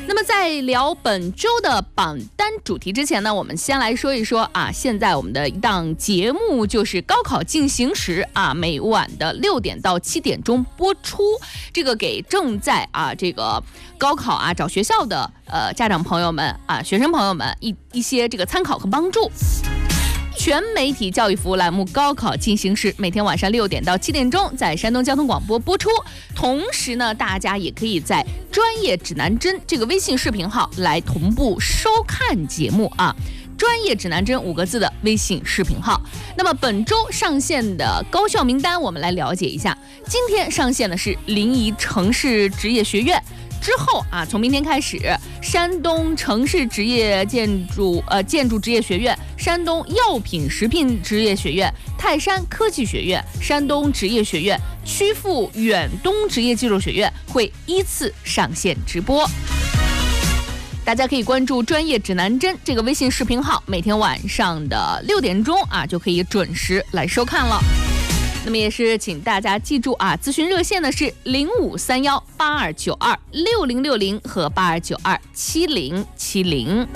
那么在聊本周的榜单主题之前呢，我们先来说一说啊，现在我们的一档节目就是高考进行时啊，每晚的6点到7点钟播出，这个给正在这个高考找学校的家长朋友们学生朋友们一些这个参考和帮助。全媒体教育服务栏目高考进行时，每天晚上6点到7点钟在山东交通广播播出。同时呢，大家也可以在专业指南针这个微信视频号来同步收看节目专业指南针5个字的微信视频号。那么本周上线的高校名单，我们来了解一下。今天上线的是临沂城市职业学院。之后从明天开始，山东城市职业建筑职业学院、山东药品食品职业学院、泰山科技学院、山东职业学院、曲阜远东职业技术学院会依次上线直播。大家可以关注专业指南针这个微信视频号，每天晚上的6点钟就可以准时来收看了。那么也是请大家记住咨询热线的是053182926060和82927070。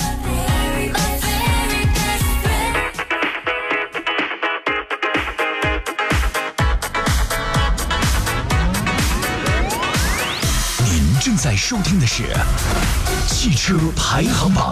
您正在收听的是汽车排行榜。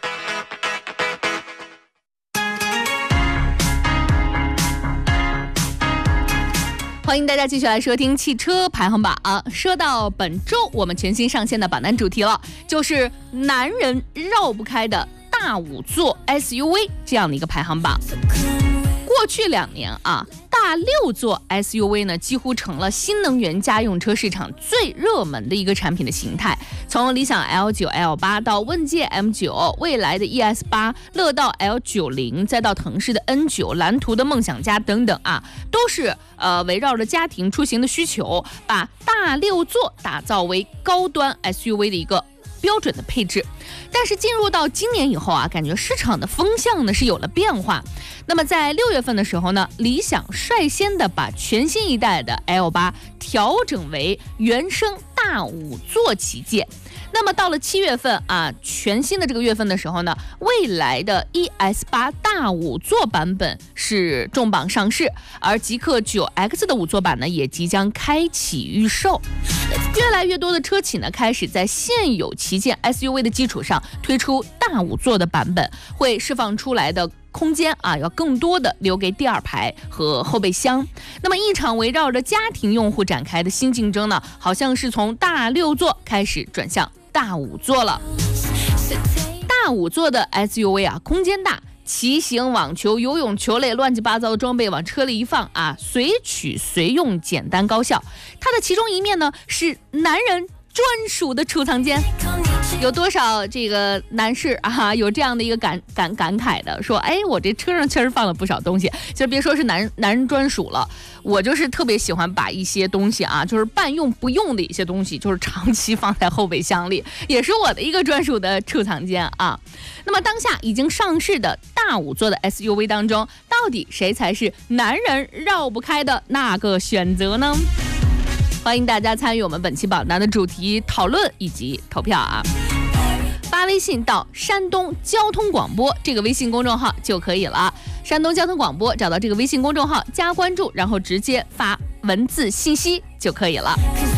欢迎大家继续来收听汽车排行榜说到本周我们全新上线的榜单主题了，就是男人绕不开的大5座 SUV 这样的一个排行榜。过去2年大6座 SUV 呢，几乎成了新能源家用车市场最热门的一个产品的形态。从理想 L9、L8 到问界 M9、蔚来的 ES8、乐道 L90， 再到腾势的 N9、蓝图的梦想家等等都是围绕着家庭出行的需求，把大6座打造为高端 SUV 的一个标准的配置。但是进入到今年以后感觉市场的风向呢是有了变化。那么在6月份的时候呢，理想率先的把全新一代的 L8 调整为原生大5座旗舰。那么到了7月份全新的这个月份的时候呢，蔚来的 ES8 大5座版本是重磅上市，而极氪 9X 的5座版呢也即将开启预售。越来越多的车企呢开始在现有旗舰 SUV 的基础上推出大5座的版本，会释放出来的空间要更多的留给第2排和后备箱。那么一场围绕着家庭用户展开的新竞争呢，好像是从大6座开始转向大5座了。大5座的 SUV 空间大，骑行、网球、游泳球类乱七八糟的装备往车里一放随取随用，简单高效。它的其中一面呢是男人专属的储藏间。有多少这个男士有这样的一个感慨的说，我这车上确实放了不少东西。其实别说是男人专属了，我就是特别喜欢把一些东西就是半用不用的一些东西，就是长期放在后备箱里，也是我的一个专属的储藏间那么当下已经上市的大5座的 SUV 当中，到底谁才是男人绕不开的那个选择呢？欢迎大家参与我们本期榜单的主题讨论以及投票发微信到山东交通广播这个微信公众号就可以了。山东交通广播，找到这个微信公众号加关注，然后直接发文字信息就可以了。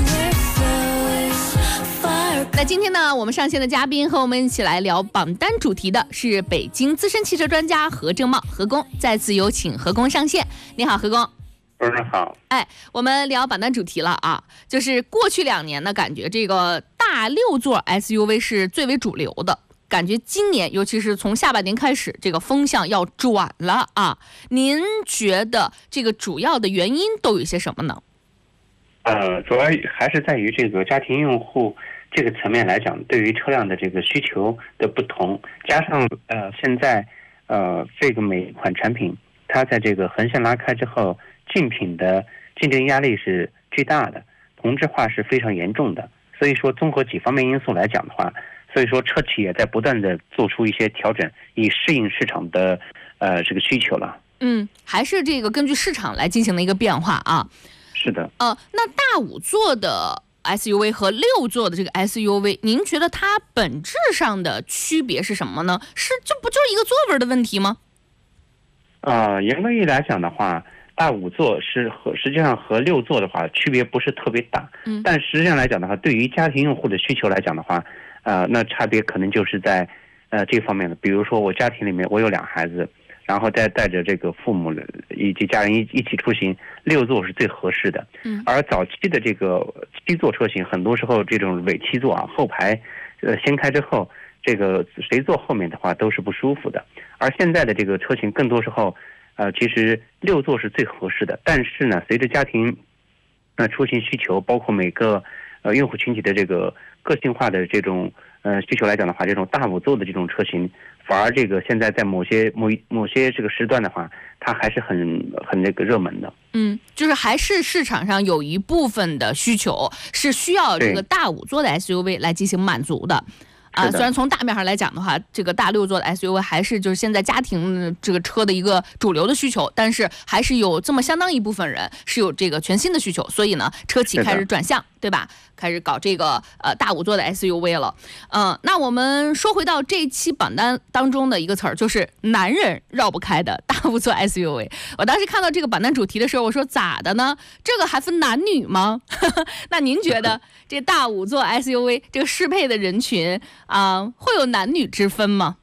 那今天呢，我们上线的嘉宾和我们一起来聊榜单主题的是北京资深汽车专家何正茂何工，再次有请何工上线。你好，何工。 主持人好。 我们聊榜单主题了就是过去2年呢，感觉这个大6座 SUV 是最为主流的，感觉今年尤其是从下半年开始，这个风向要转了您觉得这个主要的原因都有些什么呢？ 主要还是在于这个家庭用户这个层面来讲，对于车辆的这个需求的不同，加上现在这个每一款产品它在这个横线拉开之后，竞品的竞争压力是巨大的，同质化是非常严重的。所以说综合几方面因素来讲的话，所以说车企也在不断的做出一些调整，以适应市场的这个需求了。 还是这个根据市场来进行的一个变化是的。 那大5座的 SUV 和6座的这个 SUV， 您觉得它本质上的区别是什么呢？这不就是一个座位的问题吗？ 严格意义来讲的话，大5座实际上和6座的话区别不是特别大，但实际上来讲的话，对于家庭用户的需求来讲的话，那差别可能就是在这方面的。比如说我家庭里面我有2孩子，然后再带着这个父母以及家人一起出行，6座是最合适的。而早期的这个7座车型，很多时候这种尾7座啊，后排掀开之后，这个谁坐后面的话都是不舒服的。而现在的这个车型更多时候，其实6座是最合适的。但是呢，随着家庭出行需求，包括每个用户群体的这个个性化的这种需求来讲的话，这种大5座的这种车型，反而这个现在在某些这个时段的话，它还是很那个热门的。 就是还是市场上有一部分的需求是需要这个大5座的 SUV 来进行满足的。虽然从大面上来讲的话，这个大6座的 SUV 还是就是现在家庭这个车的一个主流的需求，但是还是有这么相当一部分人是有这个全新的需求，所以呢，车企开始转向，对吧？开始搞这个大5座的 SUV 了。那我们说回到这一期榜单当中的一个词儿，就是男人绕不开的大5座 SUV。我当时看到这个榜单主题的时候，我说咋的呢？这个还分男女吗？那您觉得这大5座 SUV 这个适配的人群会有男女之分吗？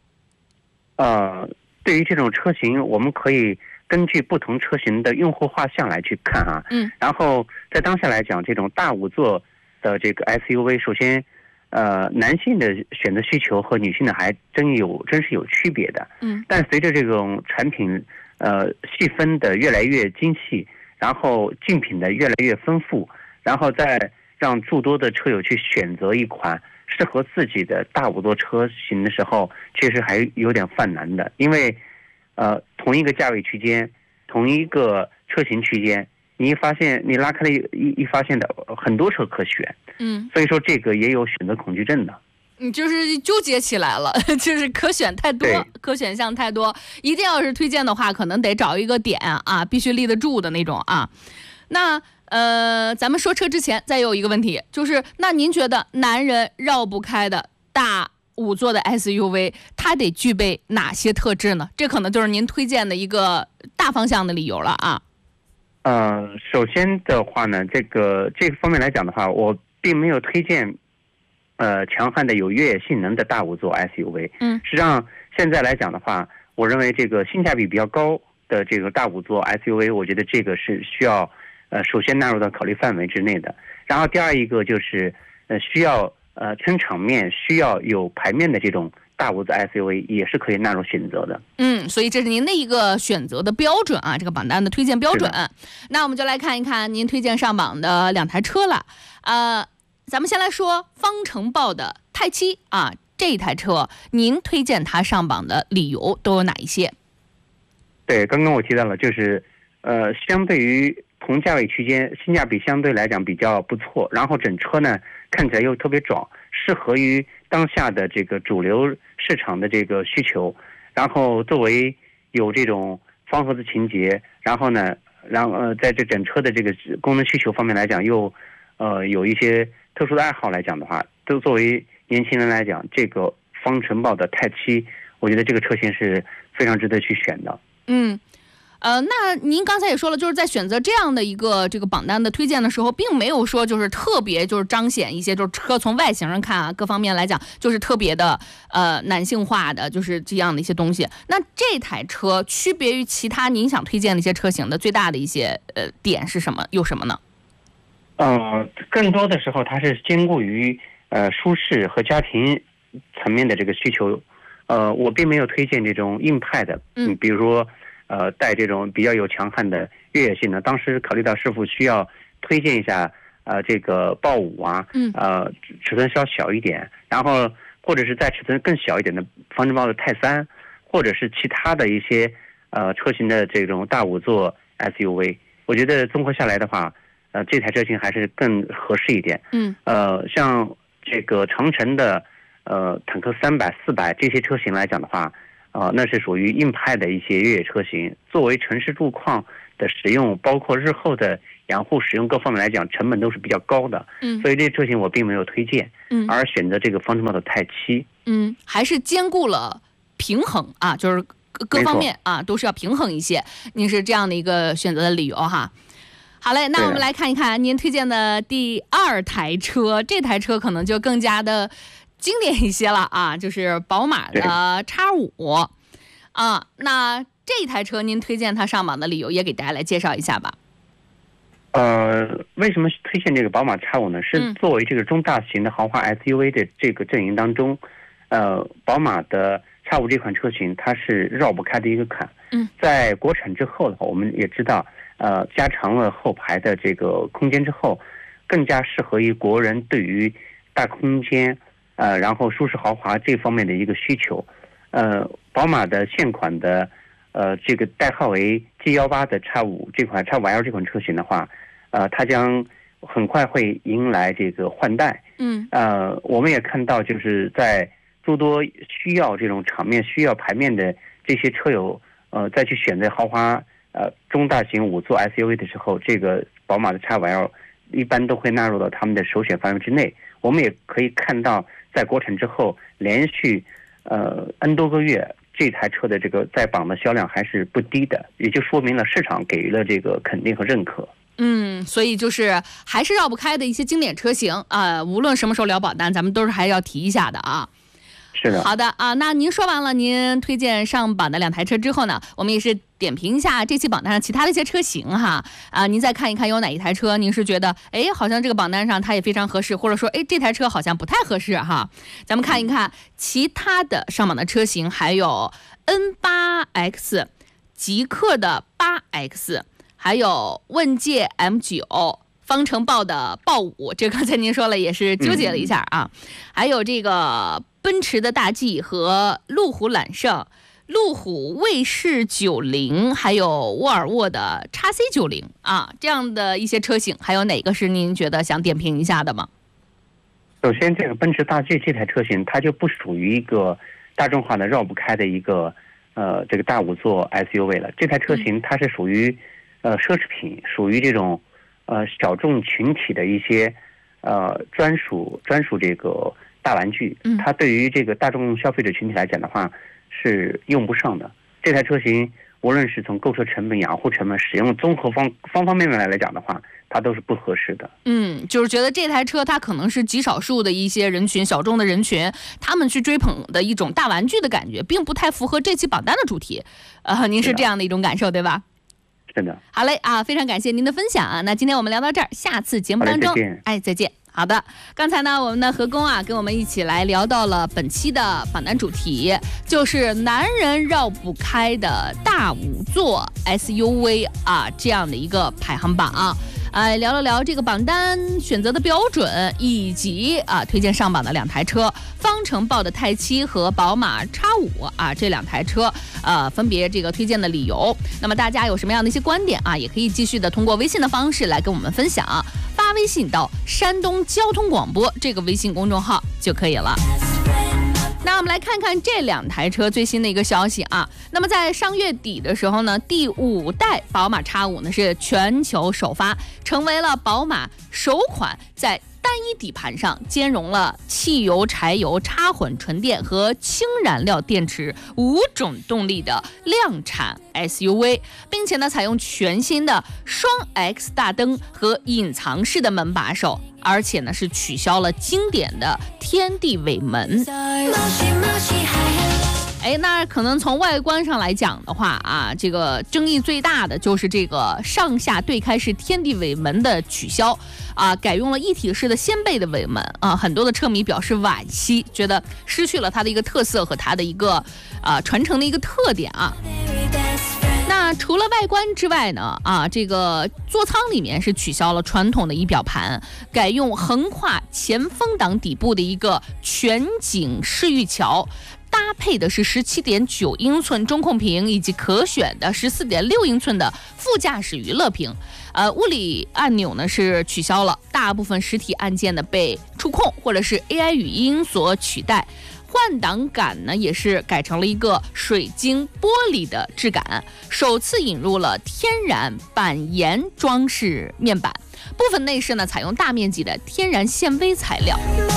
对于这种车型，我们可以根据不同车型的用户画像来去看啊。然后在当下来讲，这种大5座的这个 SUV， 首先，男性的选择需求和女性的还真是有区别的。但随着这种产品细分的越来越精细，然后竞品的越来越丰富，然后再让诸多的车友去选择一款适合自己的大5座车型的时候，确实还有点犯难的。因为同一个价位区间，同一个车型区间，你拉开了一发现的很多车可选。所以说这个也有选择恐惧症的。 就是纠结起来了，就是可选太多，可选项太多，一定要是推荐的话，可能得找一个点啊，必须立得住的那种啊。那咱们说车之前再有一个问题，就是那您觉得男人绕不开的大5座的 SUV， 它得具备哪些特质呢？这可能就是您推荐的一个大方向的理由了啊。 首先的话呢，这个方面来讲的话，我并没有推荐强悍的有越野性能的大5座 SUV。实际上现在来讲的话，我认为这个性价比比较高的这个大5座 SUV， 我觉得这个是需要首先纳入到考虑范围之内的。然后第二一个就是需要撑场面、需要有排面的这种大5座 SUV 也是可以纳入选择的。 所以这是您的一个选择的标准啊，这个榜单的推荐标准。那我们就来看一看您推荐上榜的2台车了。咱们先来说方程豹的泰7啊，这台车您推荐它上榜的理由都有哪一些？ 对，刚刚我提到了，就是相对于同价位区间，性价比相对来讲比较不错，然后整车呢看起来又特别壮，适合于当下的这个主流市场的这个需求。然后作为有这种方盒子情节，然后呢，在这整车的这个功能需求方面来讲，又有一些特殊的爱好来讲的话，都作为年轻人来讲，这个方程豹的泰7，我觉得这个车型是非常值得去选的。 那您刚才也说了，就是在选择这样的一个这个榜单的推荐的时候，并没有说就是特别就是彰显一些就是车从外形上看啊，各方面来讲就是特别的男性化的就是这样的一些东西。那这台车区别于其他您想推荐的一些车型的最大的一些点是什么？有什么呢？ 更多的时候它是兼顾于舒适和家庭层面的这个需求。我并没有推荐这种硬派的，比如说带这种比较有强悍的越野性能。当时考虑到是否需要推荐一下这个豹5啊，尺寸稍小一点，然后或者是在尺寸更小一点的方程豹的泰3，或者是其他的一些车型的这种大5座 SUV。我觉得综合下来的话，这台车型还是更合适一点。像这个长城的坦克300、400这些车型来讲的话，那是属于硬派的一些越野车型。作为城市路况的使用，包括日后的养护、使用各方面来讲，成本都是比较高的。所以这车型我并没有推荐，而选择这个方程豹的泰七。 还是兼顾了平衡啊，就是各方面啊都是要平衡一些。您是这样的一个选择的理由哈。好嘞，那我们来看一看您推荐的第2台车，这台车可能就更加的经典一些了啊，就是宝马的 X5 啊。那这一台车您推荐它上榜的理由也给大家来介绍一下吧。 为什么推荐这个宝马 X5 呢？是作为这个中大型的豪华 SUV 的这个阵营当中，宝马的 X5 这款车型它是绕不开的一个坎。在国产之后的话，我们也知道，加长了后排的这个空间之后，更加适合于国人对于大空间，然后舒适豪华这方面的一个需求。宝马的现款的，这个代号为 G18的 X5 这款 X5L 这款车型的话，它将很快会迎来这个换代。我们也看到，就是在诸多需要这种场面、需要排面的这些车友，再去选择豪华中大型5座 SUV 的时候，这个宝马的 X5L 一般都会纳入到他们的首选范围之内。我们也可以看到，在国产之后，连续N 多个月，这台车的这个在榜的销量还是不低的，也就说明了市场给予了这个肯定和认可。 所以就是还是绕不开的一些经典车型啊，无论什么时候聊保单，咱们都是还要提一下的啊。 是的。 好的啊，那您说完了您推荐上榜的2台车之后呢，我们也是点评一下这期榜单上其他的一些车型哈。您再看一看有哪一台车您是觉得好像这个榜单上它也非常合适，或者说这台车好像不太合适哈。咱们看一看其他的上榜的车型，还有 N8X、极氪的 8X， 还有问界 M9、方程豹的豹5，这刚才您说了也是纠结了一下啊。还有这个奔驰的大 G 和路虎揽胜、路虎卫士90，还有沃尔沃的 XC90啊，这样的一些车型，还有哪个是您觉得想点评一下的吗？ 首先，这个奔驰大 G 这台车型，它就不属于一个大众化的绕不开的一个这个大5座 SUV 了。这台车型它是属于奢侈品，属于这种小众群体的一些专属这个大玩具。它对于这个大众消费者群体来讲的话是用不上的。这台车型无论是从购车成本、养护成本、使用综合方方面面来讲的话，它都是不合适的。就是觉得这台车它可能是极少数的一些人群、小众的人群，他们去追捧的一种大玩具的感觉，并不太符合这期榜单的主题。您是这样的一种感受对吧？是的。好嘞啊，非常感谢您的分享啊。那今天我们聊到这儿，下次节目当中，再见。好的，刚才呢，我们的何工跟我们一起来聊到了本期的榜单主题，就是男人绕不开的大5座 SUV 这样的一个排行榜。聊了聊这个榜单选择的标准，以及推荐上榜的2台车，方程豹的泰七和宝马 X5 这2台车分别这个推荐的理由。那么大家有什么样的一些观点也可以继续的通过微信的方式来跟我们分享，发微信到山东交通广播这个微信公众号就可以了。那我们来看看这2台车最新的一个消息那么在上月底的时候呢，第5代宝马 X5 呢是全球首发，成为了宝马首款在单一底盘上兼容了汽油、柴油、插混、纯电和氢燃料电池5种动力的量产 SUV， 并且呢采用全新的双 X 大灯和隐藏式的门把手，而且呢是取消了经典的天地尾门。那可能从外观上来讲的话这个争议最大的就是这个上下对开式天地尾门的取消改用了一体式的掀背的尾门很多的车迷表示惋惜，觉得失去了它的一个特色和它的一个传承的一个特点那除了外观之外呢这个座舱里面是取消了传统的仪表盘，改用横跨前风挡底部的一个全景视域桥，搭配的是17.9英寸中控屏以及可选的14.6英寸的副驾驶娱乐屏。物理按钮呢是取消了，大部分实体按键呢被触控或者是 AI 语音所取代。 换挡杆呢也是改成了一个水晶玻璃的质感，首次引入了天然板岩装饰面板，部分内饰呢采用大面积的天然纤维材料。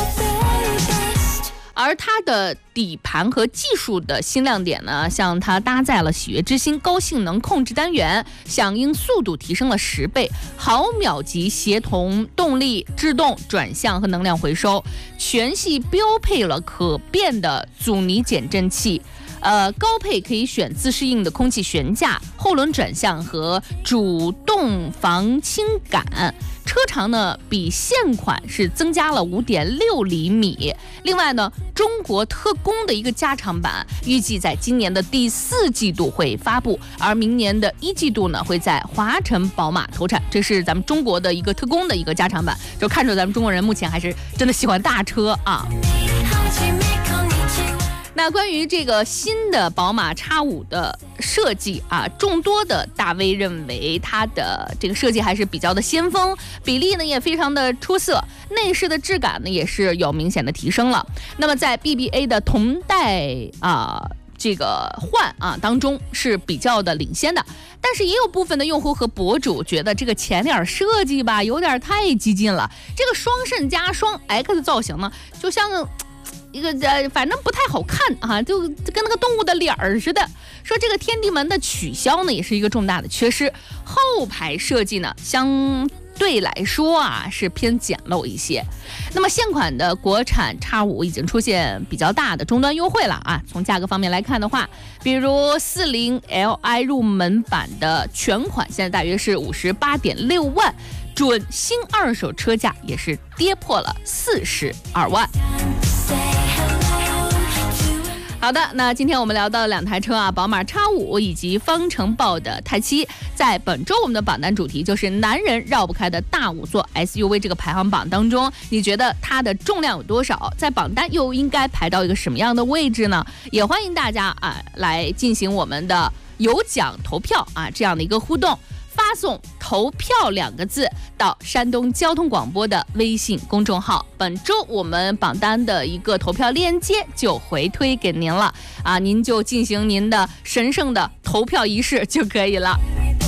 而它的底盘和技术的新亮点呢，像它搭载了喜悦之星高性能控制单元，响应速度提升了10倍，毫秒级协同动力、制动、转向和能量回收，全系标配了可变的阻尼减震器。高配可以选自适应的空气悬架、后轮转向和主动防倾杆。车长呢比现款是增加了5.6厘米。另外呢，中国特供的一个加长版预计在今年的第4季度会发布，而明年的1季度呢会在华晨宝马投产。这是咱们中国的一个特供的一个加长版，就看出咱们中国人目前还是真的喜欢大车啊。那关于这个新的宝马 X5 的设计啊，众多的大 V 认为它的这个设计还是比较的先锋，比例呢也非常的出色，内饰的质感呢也是有明显的提升了。那么在 BBA 的同代这个换当中是比较的领先的，但是也有部分的用户和博主觉得这个前脸设计吧有点太激进了，这个双肾加双 X 的造型呢就像一个反正不太好看啊，就跟那个动物的脸儿似的。说这个天地门的取消呢，也是一个重大的缺失。后排设计呢，相对来说是偏简陋一些。那么现款的国产 X5 已经出现比较大的终端优惠了啊。从价格方面来看的话，比如40Li 入门版的全款现在大约是58.6万，准新二手车价也是跌破了42万。好的，那今天我们聊到2台车啊，宝马 X5 以及方程豹的泰7。在本周我们的榜单主题就是男人绕不开的大5座 SUV 这个排行榜当中，你觉得它的重量有多少？在榜单又应该排到一个什么样的位置呢？也欢迎大家来进行我们的有奖投票这样的一个互动。发送投票2个字到山东交通广播的微信公众号，本周我们榜单的一个投票链接就回推给您了您就进行您的神圣的投票仪式就可以了。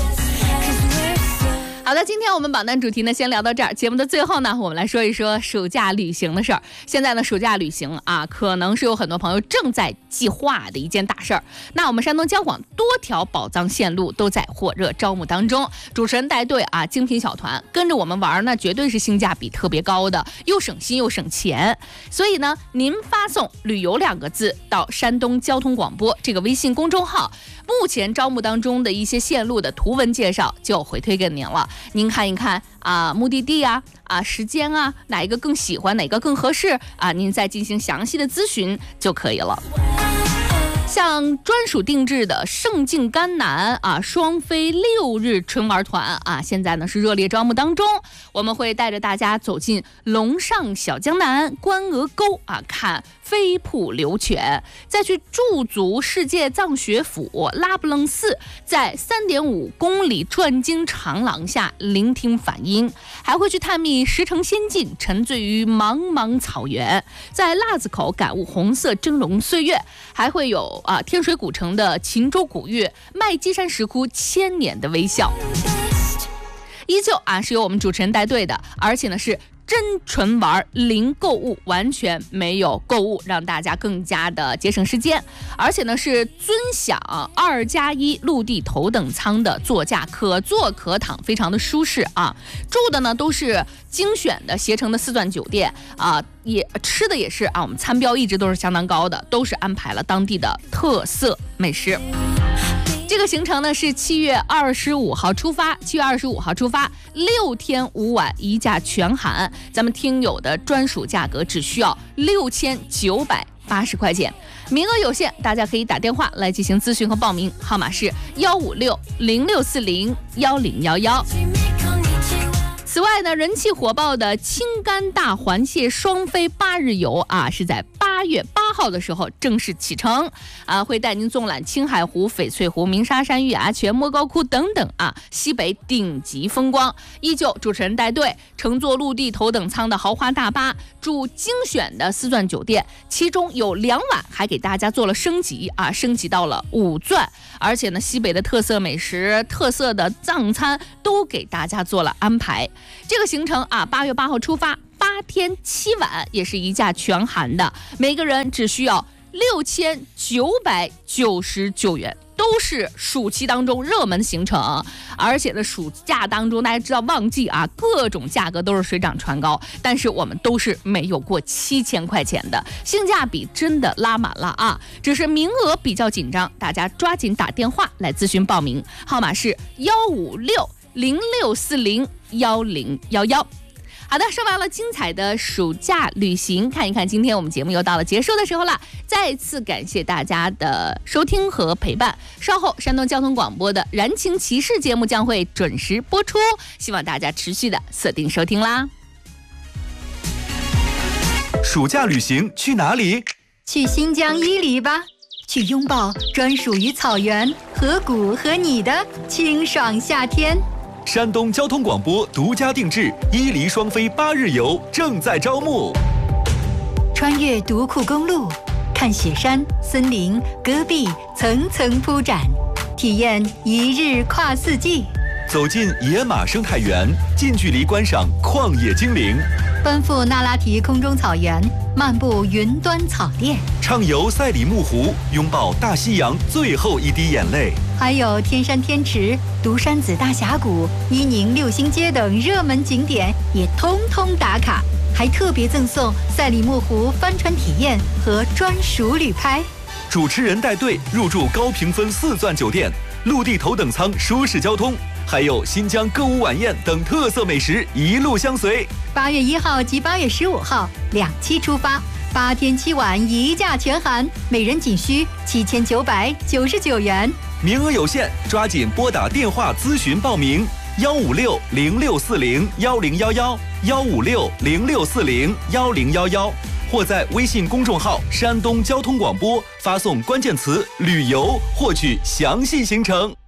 好的，今天我们榜单主题呢先聊到这儿。节目的最后呢，我们来说一说暑假旅行的事儿。现在呢，暑假旅行可能是有很多朋友正在计划的一件大事儿。那我们山东交广多条宝藏线路都在火热招募当中，主持人带队精品小团跟着我们玩，那绝对是性价比特别高的，又省心又省钱。所以呢，您发送旅游2个字到山东交通广播这个微信公众号，目前招募当中的一些线路的图文介绍就回推给您了。您看一看目的地时间哪一个更喜欢，哪个更合适您再进行详细的咨询就可以了。像专属定制的胜境甘南双飞6日纯玩团现在呢是热烈招募当中。我们会带着大家走进龙上小江南、关鹅沟看飞瀑流泉，再去驻足世界藏学府拉卜楞寺，在3.5公里转经长廊下聆听梵音，还会去探秘石城仙境，沉醉于茫茫草原，在腊子口感悟红色峥嵘岁月，还会有天水古城的秦州古乐，麦积山石窟1000年的微笑。依旧是由我们主持人带队的，而且呢是真纯玩，零购物，完全没有购物，让大家更加的节省时间。而且呢是尊享2+1陆地头等舱的座驾，可坐可躺，非常的舒适住的呢都是精选的携程的4钻酒店也吃的也是我们餐标一直都是相当高的，都是安排了当地的特色美食。这个行程呢是7月25号出发，6天5晚1价全含，咱们听友的专属价格只需要6980块钱，名额有限，大家可以打电话来进行咨询和报名，号码是156-0640-1011。此外呢，人气火爆的青甘大环线双飞8日游是在8 8月8号的时候正式启程会带您纵览青海湖、翡翠湖、鸣沙山、玉崖泉、莫高窟等等西北顶级风光。依旧主持人带队，乘坐陆地头等舱的豪华大巴，住精选的4钻酒店，其中有2晚还给大家做了升级升级到了5钻，而且呢，西北的特色美食、特色的藏餐都给大家做了安排。这个行程8月8号出发，8天7晚，也是一价全含的，每个人只需要6999元，都是暑期当中热门行程。而且呢，暑假当中大家知道旺季各种价格都是水涨船高，但是我们都是没有过7000块钱的，性价比真的拉满了只是名额比较紧张，大家抓紧打电话来咨询报名，号码是15606401011。好的，说完了精彩的暑假旅行，看一看今天我们节目又到了结束的时候了。再次感谢大家的收听和陪伴。稍后山东交通广播的燃情骑士节目将会准时播出，希望大家持续的锁定收听啦。 暑假旅行去哪里？ 去新疆伊犁吧，去拥抱专属于草原、河谷和你的清爽夏天。 山东交通广播独家定制伊犁双飞8日游正在招募。 穿越独库公路，看雪山、森林、戈壁层层铺展，体验1日跨4季。 走进野马生态园，近距离观赏旷野精灵。 奔赴那拉提空中草原，漫步云端草甸。 畅游赛里木湖，拥抱大西洋最后一滴眼泪。 还有天山天池、独山子大峡谷、伊宁6星街等热门景点也通通打卡，还特别赠送赛里木湖帆船体验和专属旅拍。 主持人带队入住高评分4钻酒店，陆地头等舱舒适交通，还有新疆歌舞晚宴等特色美食一路相随。 8月1号及8月15号2期出发，8天7晚1价全含，每人仅需7999元。 名额有限，抓紧拨打电话咨询报名：15606401111，156064011，或在微信公众号山东交通广播发送关键词旅游获取详细行程。